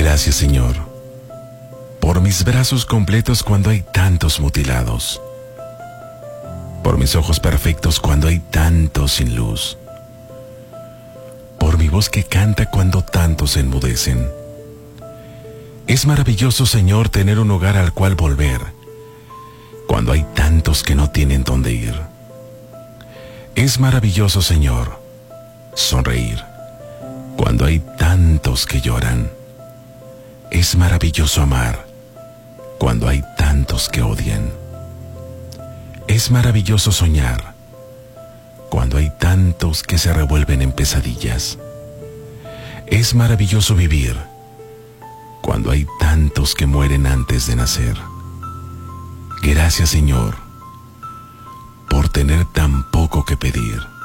Gracias, Señor, por mis brazos completos cuando hay tantos mutilados, por mis ojos perfectos cuando hay tantos sin luz, por mi voz que canta cuando tantos se enmudecen. Es maravilloso, Señor, tener un hogar al cual volver cuando hay tantos que no tienen dónde ir. Es maravilloso, Señor, sonreír cuando hay tantos que lloran. Es maravilloso amar cuando hay tantos que odian. Es maravilloso soñar cuando hay tantos que se revuelven en pesadillas. Es maravilloso vivir cuando hay tantos que mueren antes de nacer. Gracias, Señor, por tener tan poco que pedir.